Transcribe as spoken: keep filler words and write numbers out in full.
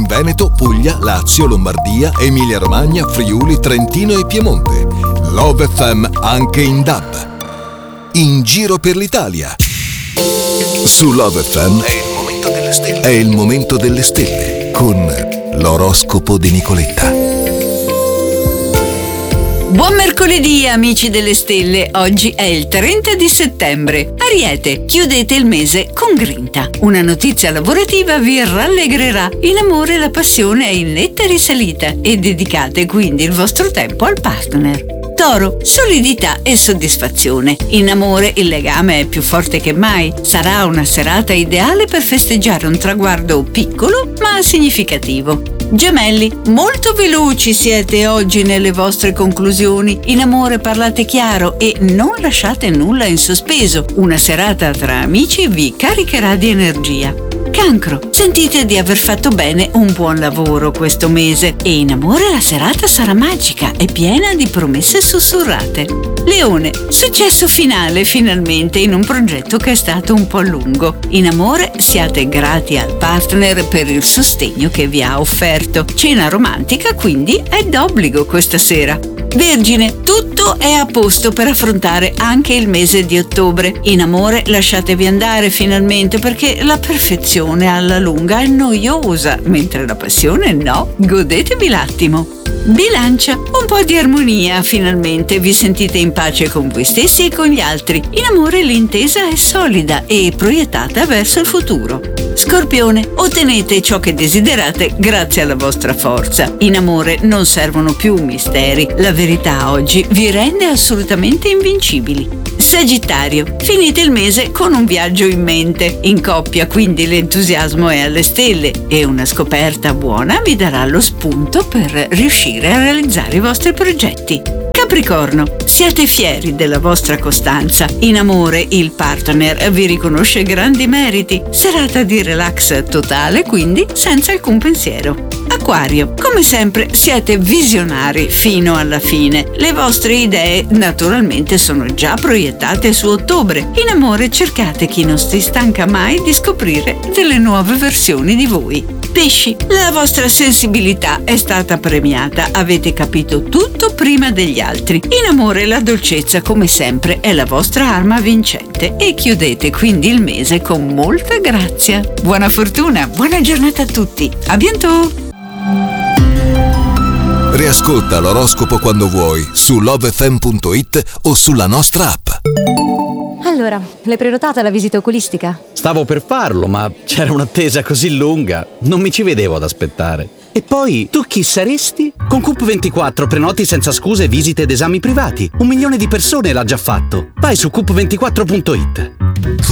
Veneto, Puglia, Lazio, Lombardia, Emilia-Romagna, Friuli, Trentino e Piemonte. Love F M anche in D A B. In giro per l'Italia. Su Love F M è il momento delle stelle. È il momento delle stelle con l'oroscopo di Nicoletta. Buon mercoledì amici delle stelle, oggi è il trenta di settembre. Ariete, chiudete il mese con grinta. Una notizia lavorativa vi rallegrerà. In amore la passione è in netta risalita e dedicate quindi il vostro tempo al partner. Toro, solidità e soddisfazione. In amore il legame è più forte che mai. Sarà una serata ideale per festeggiare un traguardo piccolo ma significativo. Gemelli, molto veloci siete oggi nelle vostre conclusioni. In amore parlate chiaro e non lasciate nulla in sospeso. Una serata tra amici vi caricherà di energia. Cancro, sentite di aver fatto bene un buon lavoro questo mese e in amore la serata sarà magica e piena di promesse sussurrate. Leone, successo finale finalmente in un progetto che è stato un po' lungo. In amore siate grati al partner per il sostegno che vi ha offerto. Cena romantica quindi è d'obbligo questa sera. Vergine, tutto è a posto per affrontare anche il mese di ottobre. In amore lasciatevi andare finalmente perché la perfezione alla lunga è noiosa, mentre la passione no. Godetevi l'attimo. Bilancia, un po' di armonia, finalmente vi sentite in pace con voi stessi e con gli altri. In amore l'intesa è solida e proiettata verso il futuro. Scorpione, ottenete ciò che desiderate grazie alla vostra forza. In amore non servono più misteri, la verità oggi vi rende assolutamente invincibili. Sagittario, finite il mese con un viaggio in mente. In coppia quindi l'entusiasmo è alle stelle e una scoperta buona vi darà lo spunto per riuscire a realizzare i vostri progetti. Capricorno, siate fieri della vostra costanza. In amore il partner vi riconosce grandi meriti. Serata di relax totale, quindi senza alcun pensiero. Acquario, come sempre siete visionari fino alla fine. Le vostre idee naturalmente sono già proiettate su ottobre. In amore cercate chi non si stanca mai di scoprire delle nuove versioni di voi. Pesci, la vostra sensibilità è stata premiata, avete capito tutto prima degli altri. In amore la dolcezza come sempre è la vostra arma vincente e chiudete quindi il mese con molta grazia. Buona fortuna, buona giornata a tutti, a bientôt! Riascolta l'oroscopo quando vuoi su love f m punto it o sulla nostra app. Allora, l'hai prenotata la visita oculistica? Stavo per farlo, ma c'era un'attesa così lunga, non mi ci vedevo ad aspettare. E poi, tu chi saresti? Con Coop ventiquattro prenoti senza scuse visite ed esami privati. Un milione di persone l'ha già fatto. Vai su coop ventiquattro punto it.